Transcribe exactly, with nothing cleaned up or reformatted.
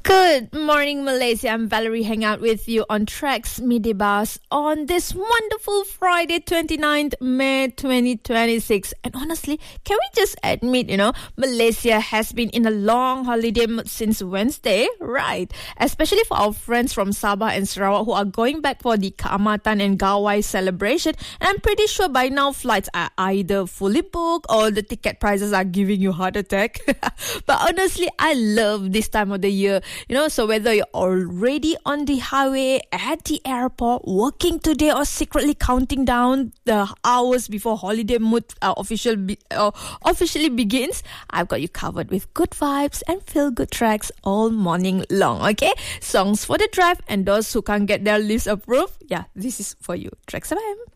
Good morning, Malaysia. I'm Valerie, hang out with you on Tracks Midibus on this wonderful Friday, twenty-ninth of May, twenty twenty-six. And honestly, can we just admit, you know, Malaysia has been in a long holiday mood since Wednesday, right? Especially for our friends from Sabah and Sarawak who are going back for the Keamatan and Gawai celebration. And I'm pretty sure by now flights are either fully booked or the ticket prices are giving you heart attack. But honestly, I love this time of the year. You know, so whether you're already on the highway, at the airport, working today, or secretly counting down the hours before holiday mood uh, official be- uh, officially begins, I've got you covered with good vibes and feel-good tracks all morning long, okay? Songs for the drive and those who can't get their lists approved, yeah, this is for you. Tracks F M.